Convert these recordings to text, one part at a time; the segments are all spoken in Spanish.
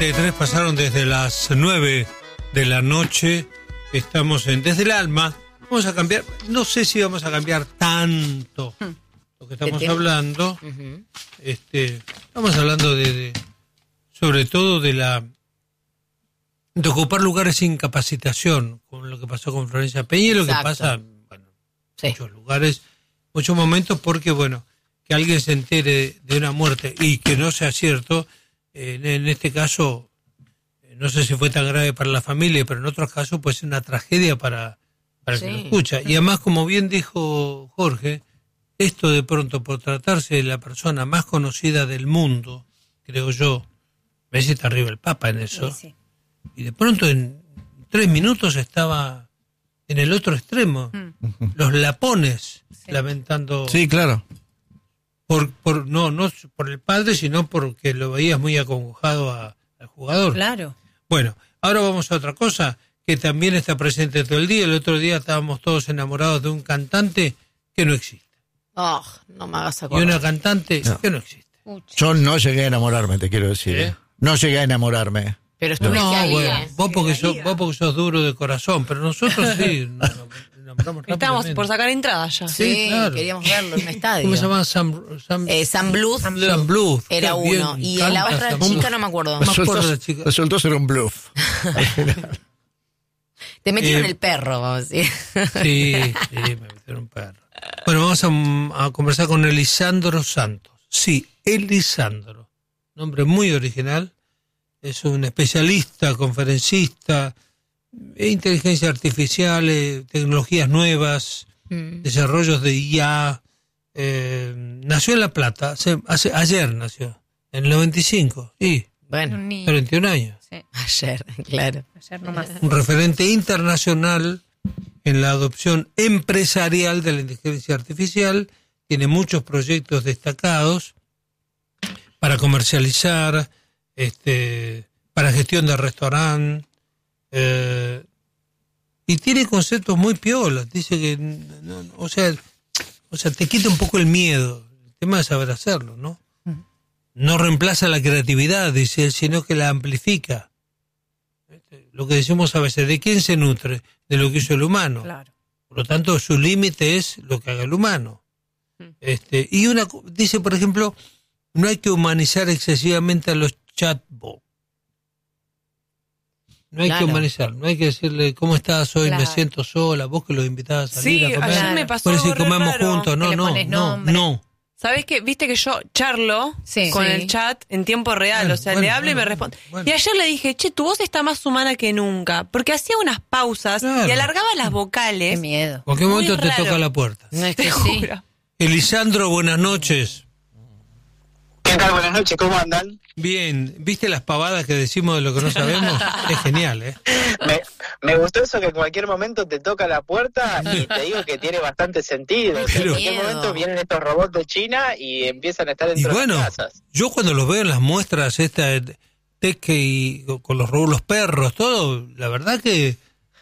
9:33 pasaron desde las 9 de la noche. Estamos en Desde el Alma. Vamos a cambiar, no sé si vamos a cambiar tanto lo que estamos hablando. Estamos hablando de sobre todo de ocupar lugares sin capacitación, con lo que pasó con Florencia Peña y lo que pasa, bueno, muchos lugares, muchos momentos, porque bueno, que alguien se entere de una muerte y que no sea cierto, en este caso, no sé si fue tan grave para la familia, pero en otros casos puede ser una tragedia para el que lo escucha. Y además, como bien dijo Jorge, esto de pronto, por tratarse de la persona más conocida del mundo, creo yo, me dice está arriba el Papa en eso, sí. Y de pronto en 3 minutos estaba en el otro extremo, los lapones lamentando. Sí, claro. No por el padre, sino porque lo veías muy acongojado al jugador. Claro. Bueno, ahora vamos a otra cosa que también está presente todo el día. El otro día estábamos todos enamorados de un cantante que no existe. Oh, no me hagas acordar. Y una cantante que no existe. Yo no llegué a enamorarme, te quiero decir. No llegué a enamorarme. Pero estuviste ahí, bueno, vos porque sos duro de corazón, pero nosotros sí. Estábamos por sacar entradas ya. Sí, claro. Queríamos verlo en un estadio. ¿Cómo se llama? Sam Bluth era uno. Y la otra chica no me acuerdo. Resultó ser un bluff. Te metieron el perro, vamos a decir. Sí, me metieron un perro. Bueno, vamos a conversar con Elisandro Santos. Sí, Elisandro. Nombre muy original. Es un especialista, conferencista, inteligencia artificial, tecnologías nuevas, desarrollos de IA. Nació en La Plata, ayer nació, en el 95, y bueno, 31 años. Sí. Ayer, claro. Ayer nomás. Un referente internacional en la adopción empresarial de la inteligencia artificial, tiene muchos proyectos destacados para comercializar, para gestión de restaurante, y tiene conceptos muy piolas. Dice que, o sea, te quita un poco el miedo. El tema es saber hacerlo, ¿no? No reemplaza la creatividad, dice él, sino que la amplifica. Lo que decimos a veces, ¿de quién se nutre? De lo que hizo el humano. Claro. Por lo tanto, su límite es lo que haga el humano. Y dice, por ejemplo, no hay que humanizar excesivamente a los chatbots. No hay que humanizar, no hay que decirle, ¿cómo estás hoy? Me siento sola, vos que los invitabas a salir a comer. Ayer me pasó algo si comemos raro. juntos, no. ¿Sabés qué? Viste que yo charlo con el chat en tiempo real, le hablo y me responde. Y ayer le dije, tu voz está más humana que nunca, porque hacía unas pausas y alargaba las vocales. Qué miedo. ¿En qué momento te toca la puerta? No es que te juro. Elisandro, buenas noches. ¿Qué tal? Buenas noches, ¿cómo andan? Bien, ¿viste las pavadas que decimos de lo que no sabemos? Es genial, ¿eh? Me gustó eso que en cualquier momento te toca la puerta y te digo que tiene bastante sentido. O sea, en cualquier momento vienen estos robots de China y empiezan a estar dentro de las casas. Yo cuando los veo en las muestras tech y con los perros, todo, la verdad que,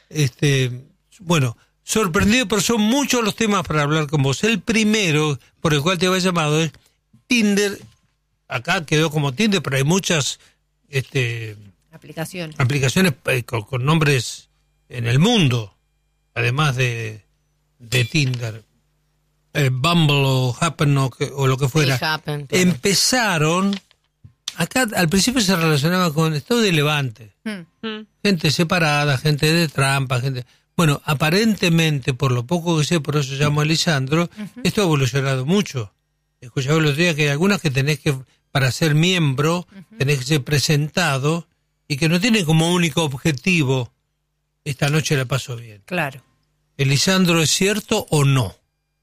sorprendido, pero son muchos los temas para hablar con vos. El primero, por el cual te había llamado, es Tinder. Acá quedó como Tinder, pero hay muchas aplicaciones con nombres en el mundo, además de Tinder, Bumble o Happen o lo que fuera. Happen, empezaron, acá al principio se relacionaba con estado de levante, gente separada, gente de trampa, bueno, aparentemente, por lo poco que sé, por eso llamo a Lisandro, esto ha evolucionado mucho. Escuchaba el otro día que hay algunas que tenés que, para ser miembro, tenés que ser presentado y que no tiene como único objetivo, esta noche la paso bien. Claro. Elisandro, ¿es cierto o no?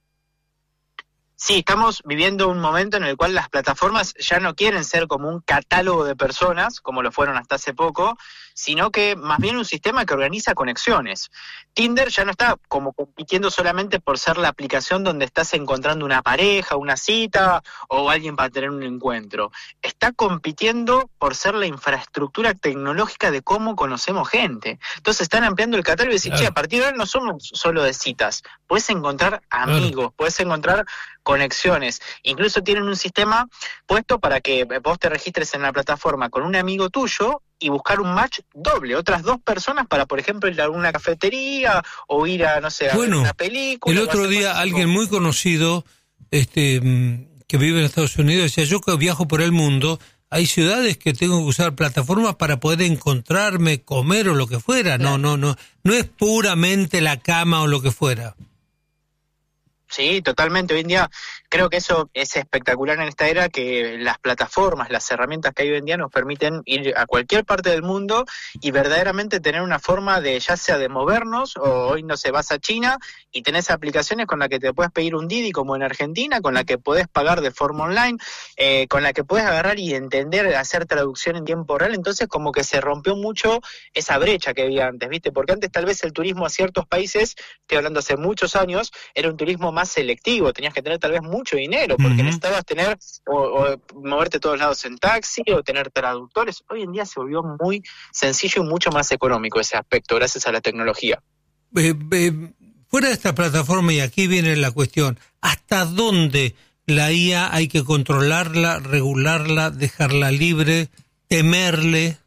Sí, estamos viviendo un momento en el cual las plataformas ya no quieren ser como un catálogo de personas, como lo fueron hasta hace poco, sino que más bien un sistema que organiza conexiones. Tinder ya no está como compitiendo solamente por ser la aplicación donde estás encontrando una pareja, una cita o alguien para tener un encuentro. Está compitiendo por ser la infraestructura tecnológica de cómo conocemos gente. Entonces están ampliando el catálogo y decir, a partir de ahora no somos solo de citas, puedes encontrar amigos, puedes encontrar conexiones. Incluso tienen un sistema puesto para que vos te registres en la plataforma con un amigo tuyo y buscar un match doble, otras 2 personas para, por ejemplo, ir a alguna cafetería o ir a, no sé, a ver una película. El otro día alguien muy conocido que vive en Estados Unidos decía, yo que viajo por el mundo, hay ciudades que tengo que usar plataformas para poder encontrarme, comer o lo que fuera. Claro. No es puramente la cama o lo que fuera. Sí, totalmente. Hoy en día creo que eso es espectacular en esta era, que las plataformas, las herramientas que hay hoy en día nos permiten ir a cualquier parte del mundo y verdaderamente tener una forma de, ya sea de movernos, o hoy no sé, vas a China y tenés aplicaciones con las que te puedes pedir un Didi como en Argentina, con la que podés pagar de forma online, con la que podés agarrar y entender, hacer traducción en tiempo real. Entonces como que se rompió mucho esa brecha que había antes, ¿viste? Porque antes tal vez el turismo a ciertos países, estoy hablando hace muchos años, era un turismo más selectivo, tenías que tener tal vez mucho dinero, porque necesitabas tener o moverte a todos lados en taxi o tener traductores. Hoy en día se volvió muy sencillo y mucho más económico ese aspecto, gracias a la tecnología. Fuera de esta plataforma, y aquí viene la cuestión, ¿hasta dónde la IA hay que controlarla, regularla, dejarla libre, temerle?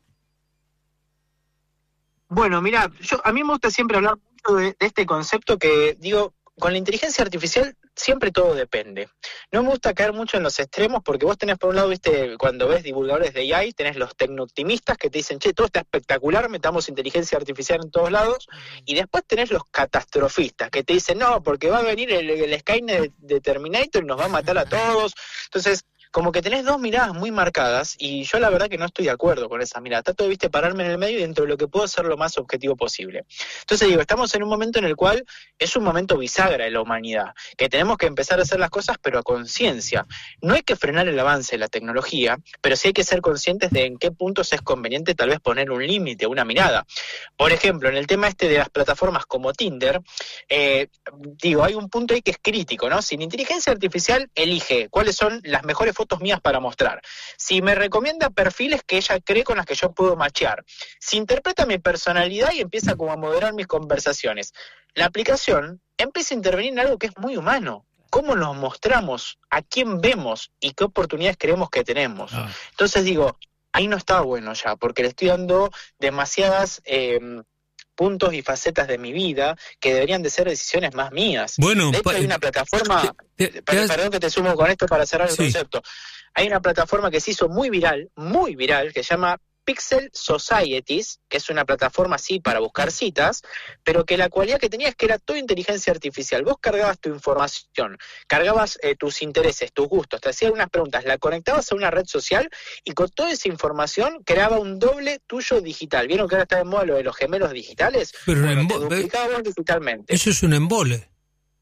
Bueno, mira, a mí me gusta siempre hablar mucho de este concepto que, digo, con la inteligencia artificial siempre todo depende. No me gusta caer mucho en los extremos, porque vos tenés por un lado, viste, cuando ves divulgadores de AI, tenés los tecnooptimistas que te dicen, che, todo está espectacular, metamos inteligencia artificial en todos lados, y después tenés los catastrofistas que te dicen, no, porque va a venir el Skynet de Terminator y nos va a matar a todos. Entonces, como que tenés 2 miradas muy marcadas, y yo la verdad que no estoy de acuerdo con esa mirada. Trato de, viste, pararme en el medio y dentro de lo que puedo ser lo más objetivo posible. Entonces digo, estamos en un momento en el cual es un momento bisagra de la humanidad, que tenemos que empezar a hacer las cosas pero a conciencia. No hay que frenar el avance de la tecnología, pero sí hay que ser conscientes de en qué puntos es conveniente tal vez poner un límite, una mirada. Por ejemplo, en el tema de las plataformas como Tinder, digo, hay un punto ahí que es crítico, ¿no? Si la inteligencia artificial elige cuáles son las mejores fotos mías para mostrar, si me recomienda perfiles que ella cree con las que yo puedo matchear, si interpreta mi personalidad y empieza como a moderar mis conversaciones, la aplicación empieza a intervenir en algo que es muy humano. ¿Cómo nos mostramos? ¿A quién vemos? ¿Y qué oportunidades creemos que tenemos? Entonces digo, ahí no está bueno ya, porque le estoy dando demasiadas puntos y facetas de mi vida que deberían de ser decisiones más mías. Bueno, de hecho, hay una plataforma, perdón que te sumo con esto para cerrar el concepto, hay una plataforma que se hizo muy viral, que se llama Pixel Societies, que es una plataforma así para buscar citas, pero que la cualidad que tenía es que era toda inteligencia artificial. Vos cargabas tu información, cargabas tus intereses, tus gustos, te hacía algunas preguntas, la conectabas a una red social y con toda esa información creaba un doble tuyo digital. ¿Vieron que ahora está de moda lo de los gemelos digitales? Pero bueno, te duplicabas digitalmente. Eso es un embole.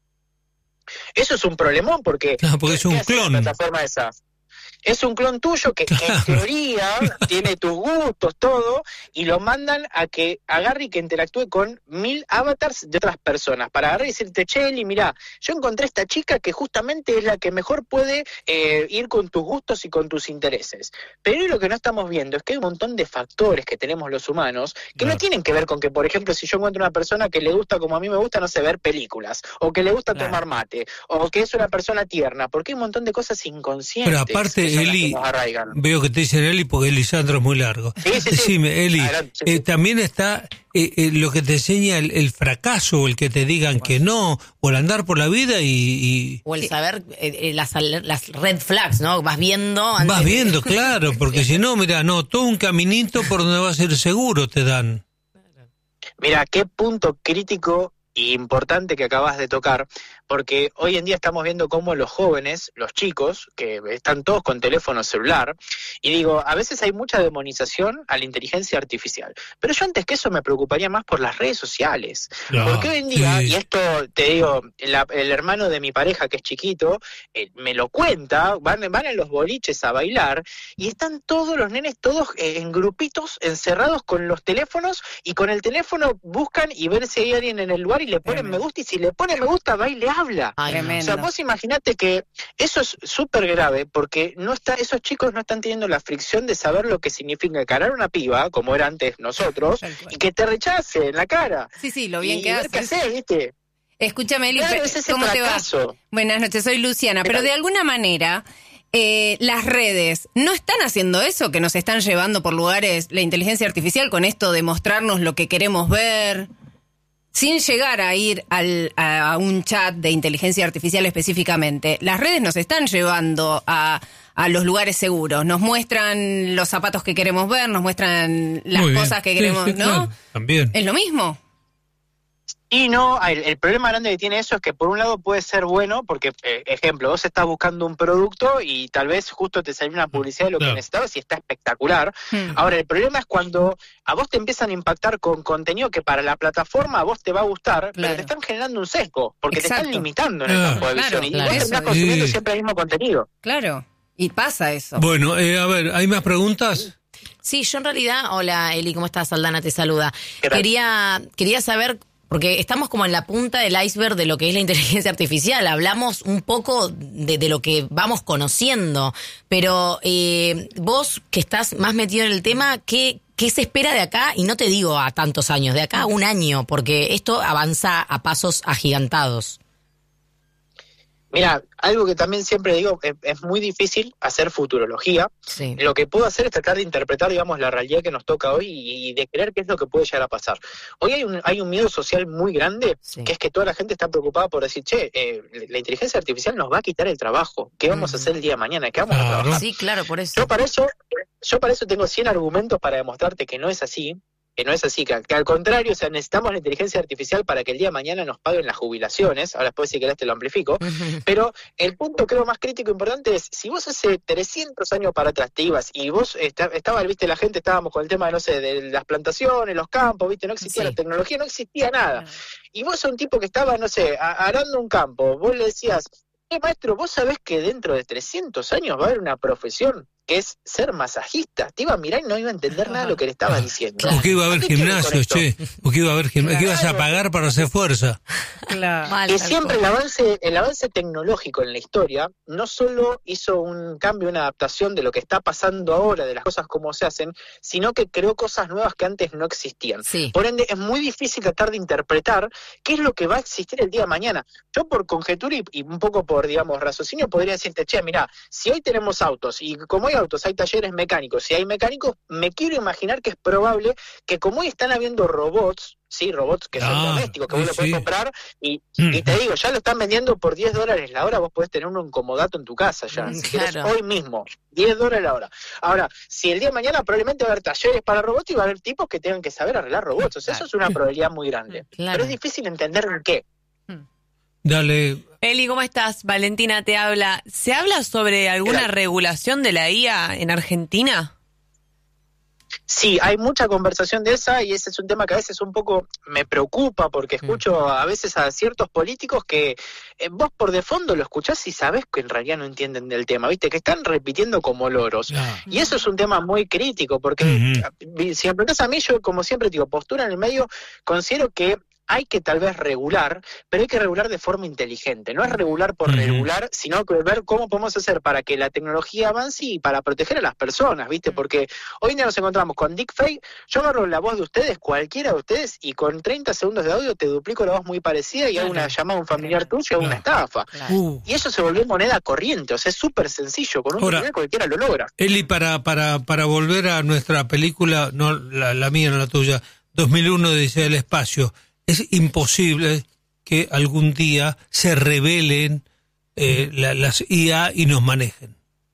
Eso es un problemón, porque es un clon. La plataforma esa? Es un clon tuyo que en teoría tiene tus gustos, todo, y lo mandan a que agarre y que interactúe con 1000 avatars de otras personas, para agarrar y decirte, che, Eli, mirá, yo encontré esta chica que justamente es la que mejor puede ir con tus gustos y con tus intereses. Pero lo que no estamos viendo es que hay un montón de factores que tenemos los humanos que no tienen que ver con que, por ejemplo, si yo encuentro una persona que le gusta, como a mí me gusta, no sé, ver películas, o que le gusta tomar mate, o que es una persona tierna, porque hay un montón de cosas inconscientes. Pero aparte, Eli, veo que te dicen Eli porque Elisandro es muy largo. Sí. Decime, Eli, también está lo que te enseña el fracaso, o el que te digan que no, o el andar por la vida y o el saber las red flags, ¿no? Vas viendo, claro, porque si no, mira, todo un caminito por donde va a ser seguro te dan. Mira, qué punto crítico y importante que acabas de tocar, porque hoy en día estamos viendo cómo los jóvenes, los chicos, que están todos con teléfono celular, y digo, a veces hay mucha demonización a la inteligencia artificial, pero yo antes que eso me preocuparía más por las redes sociales, porque hoy en día, y esto te digo, el hermano de mi pareja que es chiquito, me lo cuenta, van en los boliches a bailar, y están todos los nenes, todos en grupitos, encerrados con los teléfonos, y con el teléfono buscan y ver si hay alguien en el lugar y le ponen me gusta, y si le ponen me gusta, va y le habla. O sea, vos imaginate que eso es súper grave, porque esos chicos no están teniendo la fricción de saber lo que significa encarar una piba, como era antes nosotros, y que te rechace en la cara. Sí, lo bien que haces. ¿Qué haces, viste? Escúchame, Eli, ¿cómo te va? Buenas noches, soy Luciana, pero de alguna manera las redes no están haciendo eso, que nos están llevando por lugares, la inteligencia artificial, con esto de mostrarnos lo que queremos ver, sin llegar a ir a un chat de inteligencia artificial específicamente. Las redes nos están llevando a los lugares seguros, nos muestran los zapatos que queremos ver, nos muestran las cosas que queremos, ¿no? Claro, también. ¿Es lo mismo? Y no, el problema grande que tiene eso es que por un lado puede ser bueno, porque, ejemplo, vos estás buscando un producto y tal vez justo te salió una publicidad de lo que necesitabas y está espectacular. Ahora, el problema es cuando a vos te empiezan a impactar con contenido que para la plataforma a vos te va a gustar, pero te están generando un sesgo, porque te están limitando en el campo de visión. Y vos terminás consumiendo siempre el mismo contenido. Claro, y pasa eso. Bueno, a ver, ¿hay más preguntas? Sí, yo en realidad, hola Eli, ¿cómo estás? Aldana te saluda. Quería saber, porque estamos como en la punta del iceberg de lo que es la inteligencia artificial. Hablamos un poco de lo que vamos conociendo, pero vos que estás más metido en el tema, ¿qué se espera de acá? Y no te digo a tantos años, de acá a un año, porque esto avanza a pasos agigantados. Mira, algo que también siempre digo, es muy difícil hacer futurología. Sí. Lo que puedo hacer es tratar de interpretar, digamos, la realidad que nos toca hoy y de creer qué es lo que puede llegar a pasar. Hoy hay un miedo social muy grande, que es que toda la gente está preocupada por decir, la inteligencia artificial nos va a quitar el trabajo. ¿Qué vamos a hacer el día de mañana? ¿Qué vamos a trabajar? Sí, claro, por eso. Yo para eso tengo 100 argumentos para demostrarte que no es así. Que al contrario, o sea, necesitamos la inteligencia artificial para que el día de mañana nos paguen las jubilaciones. Ahora después si querés te lo amplifico. Pero el punto creo más crítico e importante es, si vos hace 300 años para atrás te ibas y vos viste, la gente estábamos con el tema, no sé, de las plantaciones, los campos, viste, no existía la tecnología, no existía nada. Y vos sos un tipo que estaba, no sé, arando un campo, vos le decías, maestro, vos sabés que dentro de 300 años va a haber una profesión que es ser masajista. Te iba a mirar y no iba a entender nada de lo que le estabas diciendo. O que iba a haber gimnasio, o que iba a haber gimnasio, que ibas a pagar para hacer fuerza. Claro. Y siempre el avance tecnológico en la historia no solo hizo un cambio, una adaptación de lo que está pasando ahora, de las cosas como se hacen, sino que creó cosas nuevas que antes no existían. Sí. Por ende, es muy difícil tratar de interpretar qué es lo que va a existir el día de mañana. Yo por conjetura y un poco por, digamos, raciocinio podría decirte, mirá, si hoy tenemos autos y como hay autos, hay talleres mecánicos, si hay mecánicos, me quiero imaginar que es probable que como hoy están habiendo robots, robots que son domésticos, que vos lo podés comprar, y te digo, ya lo están vendiendo por $10 la hora, vos podés tener uno incomodato en tu casa ya, si querés hoy mismo, $10 la hora. Ahora, si el día de mañana probablemente va a haber talleres para robots y va a haber tipos que tengan que saber arreglar robots, o sea, eso es una probabilidad muy grande, pero es difícil entender en qué. Dale. Eli, ¿cómo estás? Valentina te habla. ¿Se habla sobre alguna regulación de la IA en Argentina? Sí, hay mucha conversación de esa y ese es un tema que a veces un poco me preocupa porque escucho a veces a ciertos políticos que vos por de fondo lo escuchás y sabés que en realidad no entienden del tema, viste, que están repitiendo como loros. Y eso es un tema muy crítico porque si me preguntás a mí, yo como siempre digo, postura en el medio, considero que hay que tal vez regular, pero hay que regular de forma inteligente. No es regular por regular, sino que ver cómo podemos hacer para que la tecnología avance y para proteger a las personas, ¿viste? Porque hoy en día nos encontramos con deepfake. Yo agarro la voz de ustedes, cualquiera de ustedes, y con 30 segundos de audio te duplico la voz muy parecida y hago una llamada a un familiar tuyo y hago una estafa. Y eso se volvió moneda corriente, o sea, es súper sencillo. Con un tutorial cualquiera lo logra. Eli, para volver a nuestra película, no la mía, no la tuya, 2001 dice El Espacio, es imposible que algún día se rebelen las IA y nos manejen.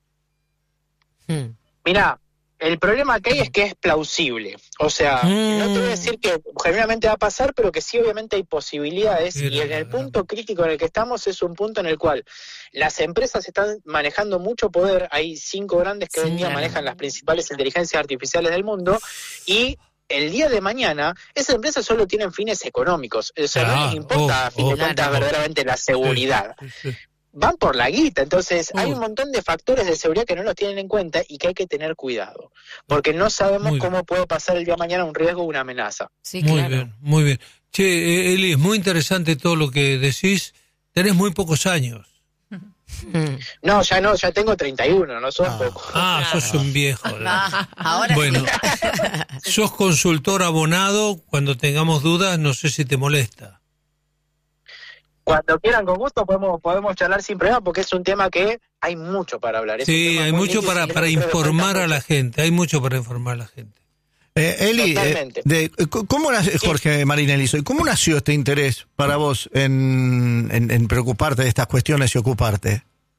Mirá, el problema que hay es que es plausible. O sea, no te voy a decir que generalmente va a pasar, pero que sí obviamente hay posibilidades. Y en el punto crítico en el que estamos es un punto en el cual las empresas están manejando mucho poder. Hay 5 grandes que hoy en día manejan las principales inteligencias artificiales del mundo y el día de mañana, esas empresas solo tienen fines económicos. O sea, no les importa, a fin de cuentas, verdaderamente la seguridad. Van por la guita. Entonces, hay un montón de factores de seguridad que no los tienen en cuenta y que hay que tener cuidado. Porque no sabemos cómo puede pasar el día de mañana un riesgo o una amenaza. Sí, claro. Bien, muy bien. Che, Eli, es muy interesante todo lo que decís. Tenés muy pocos años. No, ya tengo 31, no son pocos. Sos un viejo. Ahora bueno, sos consultor abonado, cuando tengamos dudas, no sé si te molesta. Cuando quieran, con gusto, podemos charlar sin problema, porque es un tema que hay mucho para hablar. Sí, hay mucho para informar a la gente, hay mucho para informar a la gente. Eli, ¿cómo nació, Jorge Marinelli, cómo nació este interés para vos en preocuparte de estas cuestiones y ocuparte?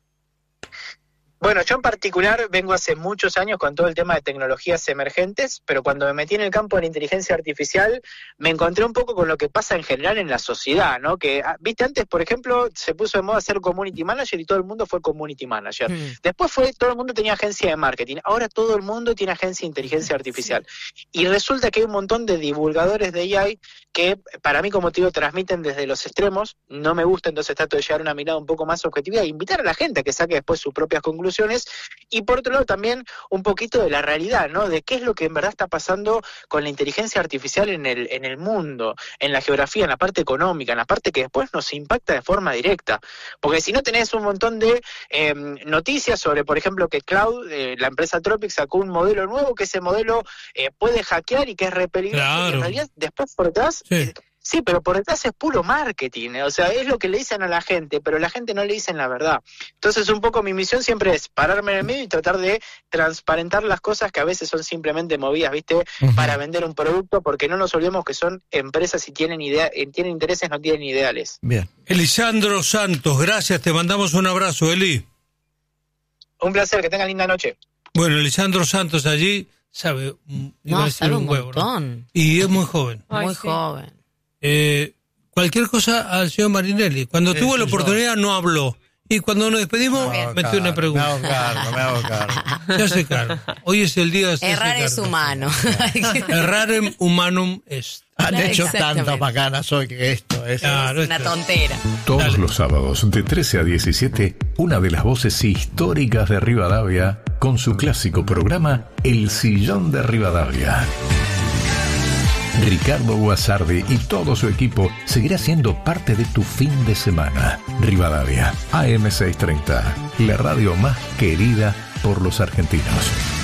Bueno, yo en particular vengo hace muchos años con todo el tema de tecnologías emergentes, pero cuando me metí en el campo de la inteligencia artificial me encontré un poco con lo que pasa en general en la sociedad, ¿no? Que, viste, antes, por ejemplo, se puso de moda ser community manager y todo el mundo fue community manager. Después todo el mundo tenía agencia de marketing, ahora todo el mundo tiene agencia de inteligencia artificial. Y resulta que hay un montón de divulgadores de AI que, para mí, como te digo, transmiten desde los extremos. No me gusta, entonces trato de llevar una mirada un poco más objetiva e invitar a la gente a que saque después sus propias conclusiones. Y por otro lado también un poquito de la realidad, ¿no? De qué es lo que en verdad está pasando con la inteligencia artificial en el mundo, en la geografía, en la parte económica, en la parte que después nos impacta de forma directa. Porque si no tenés un montón de noticias sobre, por ejemplo, que Cloud, la empresa Tropic, sacó un modelo nuevo, que ese modelo puede hackear y que es re peligroso. Claro. En realidad, después por detrás... Sí, pero por detrás es puro marketing, o sea, es lo que le dicen a la gente, pero la gente no le dicen la verdad. Entonces, un poco mi misión siempre es pararme en el medio y tratar de transparentar las cosas que a veces son simplemente movidas, ¿viste? Para vender un producto, porque no nos olvidemos que son empresas y tienen intereses, no tienen ideales. Bien. Elisandro Santos, gracias, te mandamos un abrazo, Eli. Un placer, que tengan linda noche. Bueno, Elisandro Santos allí sabe un huevo, ¿no? Y es muy joven. Muy joven. Cualquier cosa al señor Marinelli. Cuando tuvo la oportunidad no habló. Y cuando nos despedimos, metió una pregunta. Me hago cargo. Se hace cargo. Hoy es el día de errar es humano. Errarem humanum est. Han hecho tantas bacanas hoy que esto es una tontera. Todos los sábados de 13 a 17, una de las voces históricas de Rivadavia con su clásico programa El Sillón de Rivadavia. Ricardo Guasardi y todo su equipo seguirá siendo parte de tu fin de semana. Rivadavia, AM630, la radio más querida por los argentinos.